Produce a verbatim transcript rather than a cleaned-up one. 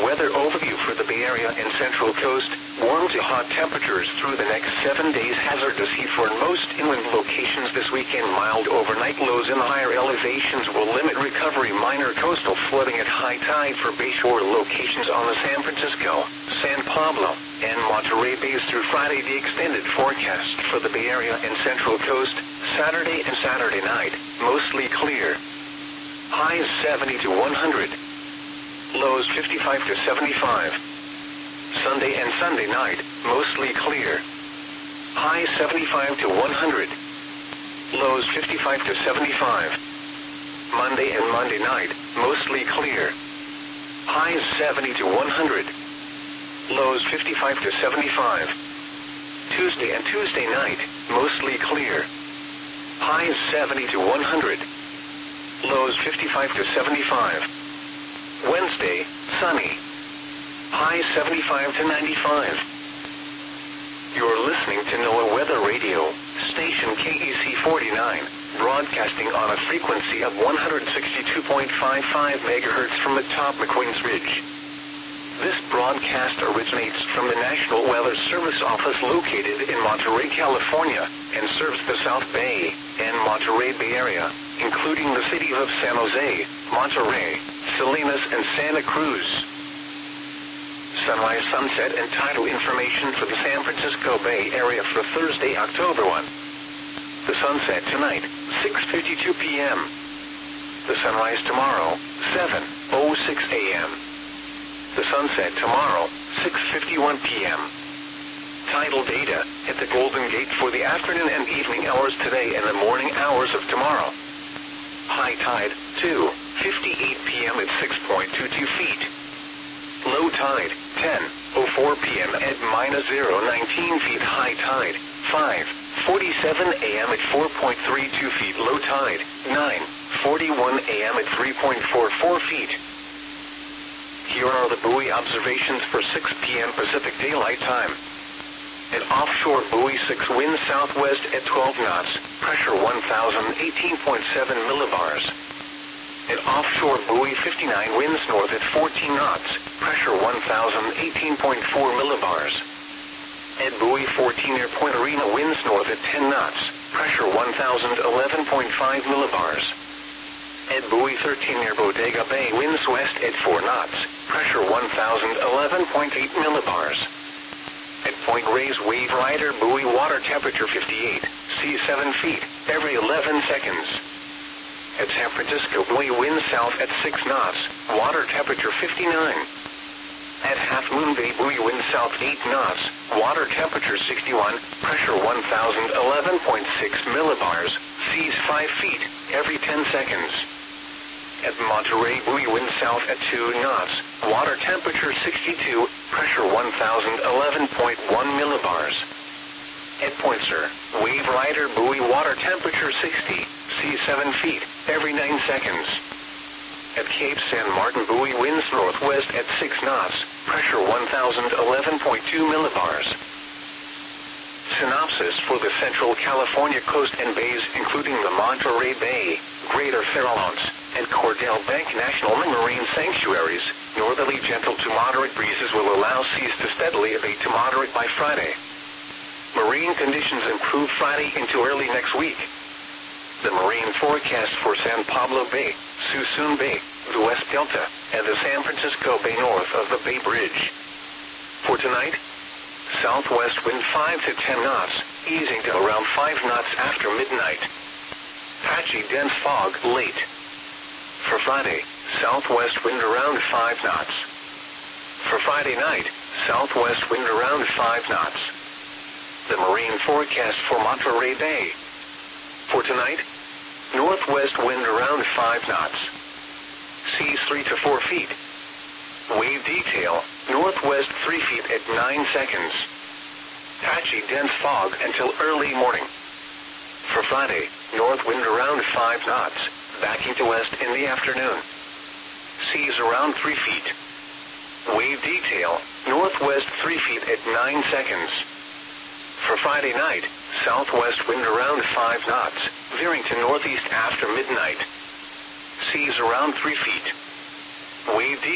weather overview for the Bay Area and Central Coast. Warm to hot temperatures through the next seven days. Hazardous heat for most inland locations this weekend. Mild overnight lows in the higher elevations will limit recovery. Minor coastal flooding at high tide for bayshore locations on the San Francisco, San Pablo, and Monterey Bays through Friday. The extended forecast for the Bay Area and Central Coast. Saturday and Saturday night, mostly clear. Highs seventy to one hundred. Lows fifty-five to seventy-five. Sunday and Sunday night, mostly clear. Highs seventy-five to one hundred. Lows fifty-five to seventy-five. Monday and Monday night, mostly clear. Highs seventy to one hundred. Lows fifty-five to seventy-five. Tuesday and Tuesday night, mostly clear. Highs seventy to one hundred. Lows fifty-five to seventy-five. Wednesday, sunny. Highs seventy-five to ninety-five. You're listening to NOAA Weather Radio, station K E C forty-nine, broadcasting on a frequency of one hundred sixty-two point five five megahertz from atop McQueen's Ridge. This broadcast originates from the National Weather Service office located in Monterey, California, and serves the South Bay and Monterey Bay Area, including the cities of San Jose, Monterey, Salinas, and Santa Cruz. Sunrise, sunset, and tidal information for the San Francisco Bay Area for Thursday, October first. The sunset tonight, six fifty-two p m The sunrise tomorrow, seven oh six a m The sunset tomorrow, six fifty-one p m Tidal data at the Golden Gate for the afternoon and evening hours today and the morning hours of tomorrow. High tide, two fifty-eight p m at six point two two feet. Low tide, ten oh four p m at minus zero nineteen feet. High tide, five forty-seven a m at four point three two feet. Low tide, nine forty-one a m at three point four four feet. Here are the buoy observations for six p m Pacific Daylight Time. At offshore buoy six, wind southwest at twelve knots, pressure one thousand eighteen point seven millibars. At offshore buoy fifty-nine, winds north at fourteen knots, pressure one thousand eighteen point four millibars. At buoy fourteen near Point Arena, winds north at ten knots, pressure one thousand eleven point five millibars. At buoy thirteen near Bodega Bay, winds west at four knots, pressure one thousand eleven point eight millibars. At Point Reyes, wave rider buoy, water temperature fifty-eight, sea seven feet, every eleven seconds. At San Francisco buoy, wind south at six knots, water temperature fifty-nine. At Half Moon Bay buoy, wind south eight knots, water temperature sixty-one, pressure one thousand eleven point six millibars, seas five feet, every ten seconds. At Monterey buoy, wind south at two knots, water temperature sixty-two, pressure one thousand eleven point one millibars. At Point Sur, wave rider buoy, water temperature sixty, sea seven feet, every nine seconds. At Cape San Martin buoy, winds northwest at six knots, pressure one thousand eleven point two millibars. Synopsis for the Central California coast and bays, including the Monterey Bay, Greater Farallones, and Cordell Bank National Marine Sanctuaries. Northerly gentle to moderate breezes will allow seas to steadily abate to moderate by Friday. Marine conditions improve Friday into early next week. The marine forecast for San Pablo Bay, Suisun Bay, the West Delta, and the San Francisco Bay north of the Bay Bridge. For tonight, southwest wind five to ten knots, easing to around five knots after midnight. Patchy dense fog late. For Friday, southwest wind around five knots. For Friday night, southwest wind around five knots. The marine forecast for Monterey Bay. For tonight, northwest wind around five knots. Seas three to four feet. Wave detail, northwest three feet at nine seconds. Patchy dense fog until early morning. For Friday, north wind around five knots, backing to west in the afternoon. Seas around three feet. Wave detail, northwest three feet at nine seconds. For Friday night, southwest wind around five knots, veering to northeast after midnight. Seas around three feet. Wave detail.